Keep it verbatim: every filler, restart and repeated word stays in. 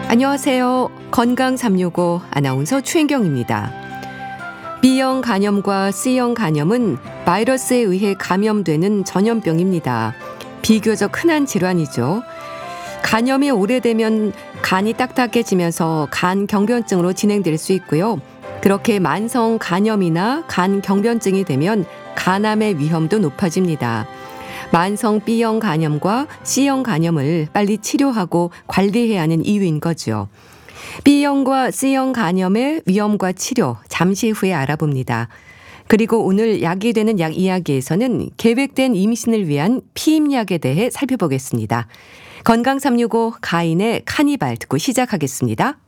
안녕하세요. 건강 삼육오 아나운서 최인경입니다. B형 간염과 C형 간염은 바이러스에 의해 감염되는 전염병입니다. 비교적 흔한 질환이죠. 간염이 오래되면 간이 딱딱해지면서 간 경변증으로 진행될 수 있고요. 그렇게 만성 간염이나 간 경변증이 되면 간암의 위험도 높아집니다. 만성 B형 간염과 C형 간염을 빨리 치료하고 관리해야 하는 이유인 거죠. B형과 C형 간염의 위험과 치료 잠시 후에 알아봅니다. 그리고 오늘 약이 되는 약 이야기에서는 계획된 임신을 위한 피임약에 대해 살펴보겠습니다. 건강 삼육오 가인의 카니발 듣고 시작하겠습니다.